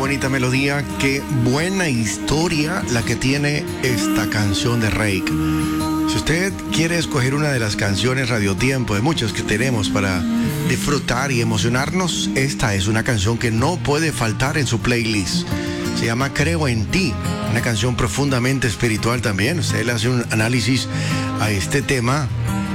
bonita melodía, qué buena historia la que tiene esta canción de Reik. Si usted quiere escoger una de las canciones Radiotiempo, de muchas que tenemos para disfrutar y emocionarnos, esta es una canción que no puede faltar en su playlist. Se llama Creo en Ti, una canción profundamente espiritual también. Usted le hace un análisis a este tema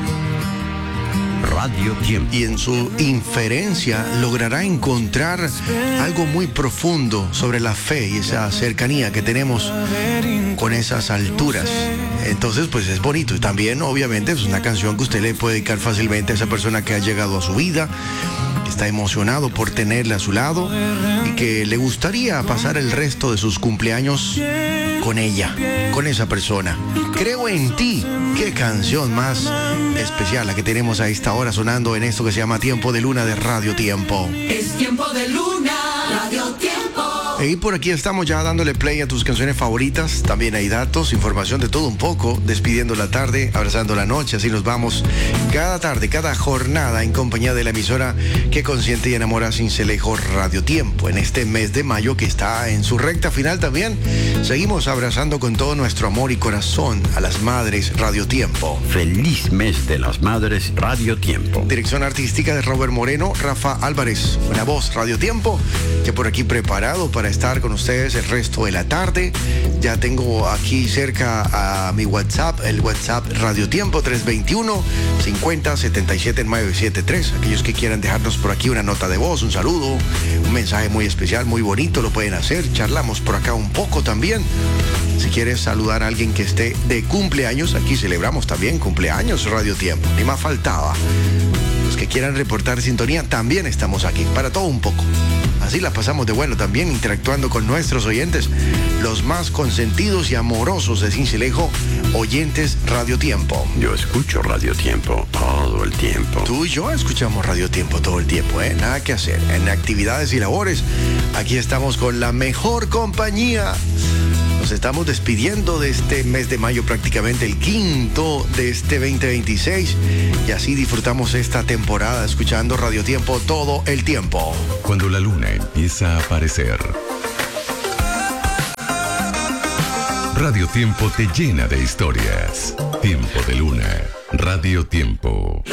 Radiotiempo, y en su inferencia logrará encontrar algo muy profundo sobre la fe y esa cercanía que tenemos con esas alturas. Entonces, pues es bonito. Y también, obviamente, es una canción que usted le puede dedicar fácilmente a esa persona que ha llegado a su vida, que está emocionado por tenerla a su lado y que le gustaría pasar el resto de sus cumpleaños con ella, con esa persona. Creo en Ti. Qué canción más especial la que tenemos a esta hora sonando en esto que se llama Tiempo de Luna de Radiotiempo. Es Tiempo de Luna, Radiotiempo. Y por aquí estamos ya dándole play a tus canciones favoritas. También hay datos, información de todo un poco, despidiendo la tarde, abrazando la noche. Así nos vamos cada tarde, cada jornada en compañía de la emisora que consiente y enamora sin Cincelejo Radiotiempo. En este mes de mayo que está en su recta final también, seguimos abrazando con todo nuestro amor y corazón a las madres Radiotiempo. Feliz mes de las madres, Radiotiempo. Dirección artística de Robert Moreno, Rafa Álvarez. Una voz Radiotiempo, ya por aquí preparado para estar con ustedes el resto de la tarde. Ya tengo aquí cerca a mi WhatsApp, el WhatsApp Radiotiempo 321-50-77-973. Aquellos que quieran dejarnos por aquí una nota de voz, un saludo, un mensaje muy especial, muy bonito, lo pueden hacer. Charlamos por acá un poco también. Si quieres saludar a alguien que esté de cumpleaños, aquí celebramos también cumpleaños Radiotiempo, ni más faltaba. Los que quieran reportar sintonía, también estamos aquí, para todo un poco. Así la pasamos de bueno también, interactuando con nuestros oyentes, los más consentidos y amorosos de Cincelejo, oyentes Radiotiempo. Yo escucho Radiotiempo todo el tiempo. Tú y yo escuchamos Radiotiempo todo el tiempo, ¿eh? Nada que hacer. En actividades y labores, aquí estamos con la mejor compañía. Nos estamos despidiendo de este mes de mayo, prácticamente el quinto de este 2026, y así disfrutamos esta temporada escuchando Radiotiempo todo el tiempo. Cuando la luna empieza a aparecer, Radiotiempo te llena de historias. Tiempo de Luna, Radiotiempo.